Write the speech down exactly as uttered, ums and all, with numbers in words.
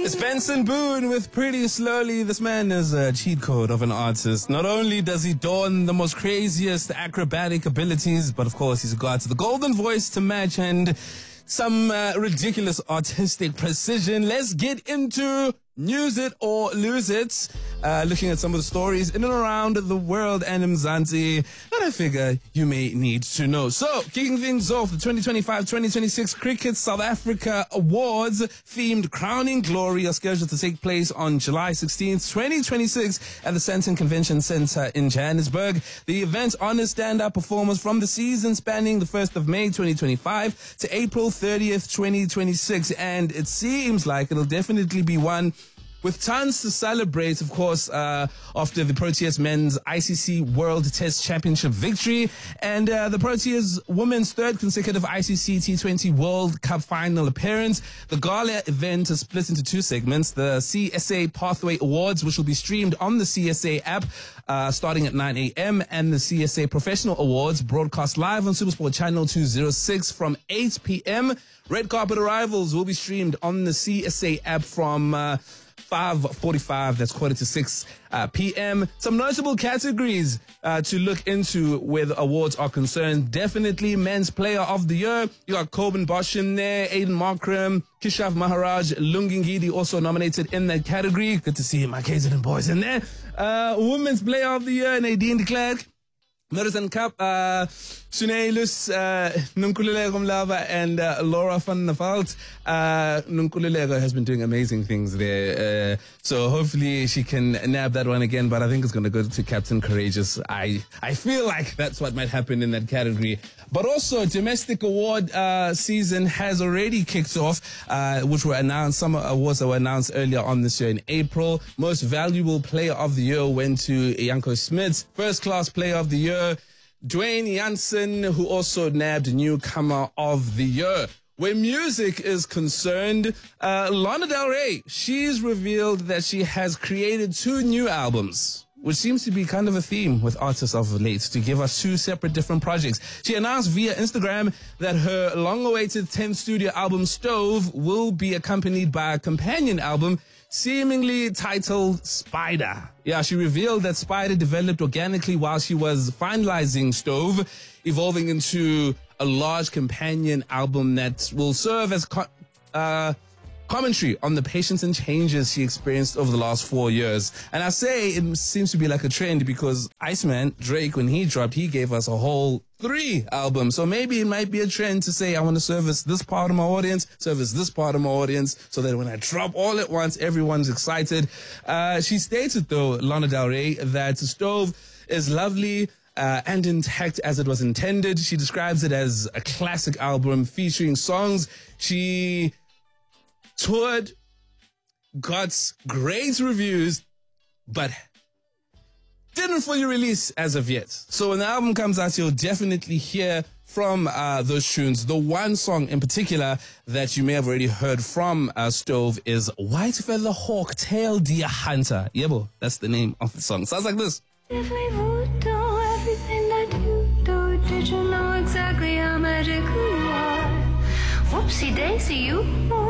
It's Benson Boone with Pretty Slowly. This man is a cheat code of an artist. Not only does he don the most craziest acrobatic abilities, but of course he's got the golden voice to match and some uh, ridiculous artistic precision. Let's get into News It or Lose It. Uh, looking at some of the stories in and around the world and Mzansi that I figure you may need to know. So, kicking things off, the twenty twenty-five twenty twenty-six Cricket South Africa Awards themed Crowning Glory are scheduled to take place on July sixteenth, twenty twenty-six at the Sandton Convention Centre in Johannesburg. The event honors stand-up performers from the season spanning the first of May twenty twenty-five to April thirtieth, twenty twenty-six, and it seems like it'll definitely be one with tons to celebrate, of course, uh, after the Proteas men's I C C World Test Championship victory and uh, the Proteas women's third consecutive I C C T twenty World Cup final appearance. The gala event is split into two segments: the C S A Pathway Awards, which will be streamed on the C S A app uh, starting at nine a.m., and the C S A Professional Awards, broadcast live on SuperSport Channel two oh six from eight p.m. Red Carpet Arrivals will be streamed on the C S A app from Uh, five forty-five, that's quarter to six uh, p.m. Some notable categories uh, to look into where the awards are concerned. Definitely Men's Player of the Year. You got Coben Bosch in there, Aiden Markram, Kishav Maharaj, Lungingidi also nominated in that category. Good to see my K Z N boys in there. Uh, Women's Player of the Year, Nadine de Klerk. Madison Cup, uh, Sunelus, uh, Nunkululego Mlava, and uh, Laura van der Valt. Uh, Nunkululego has been doing amazing things there. Uh, so hopefully she can nab that one again, but I think it's going to go to Captain Courageous. I, I feel like that's what might happen in that category. But also, domestic award uh, season has already kicked off, uh, which were announced, some awards that were announced earlier on this year in April. Most Valuable Player of the Year went to Janko Smits. First Class Player of the Year, Dwayne Jansen, who also nabbed Newcomer of the Year. Where music is concerned, uh, Lana Del Rey, she's revealed that she has created two new albums, which seems to be kind of a theme with artists of late, to give us two separate different projects. She announced via Instagram that her long-awaited tenth studio album, Stove, will be accompanied by a companion album seemingly titled Spider. Yeah, she revealed that Spider developed organically while she was finalizing Stove, evolving into a large companion album that will serve as co- uh, commentary on the patience and changes she experienced over the last four years. And I say it seems to be like a trend because Iceman, Drake, when he dropped, he gave us a whole three albums. So maybe it might be a trend to say, I want to service this part of my audience, service this part of my audience, so that when I drop all at once, everyone's excited. Uh, she stated, though, Lana Del Rey, that Stove is lovely Uh, and intact as it was intended. She describes it as a classic album featuring songs she toured, got great reviews, but didn't fully release as of yet. So when the album comes out, you'll definitely hear from uh, those tunes. The one song in particular that you may have already heard from uh, Stove is White Feather Hawk Tail Deer Hunter. Yebo, that's the name of the song. Sounds like this. If we would do everything that you do, did you know exactly how magical you are? Whoopsie daisy, you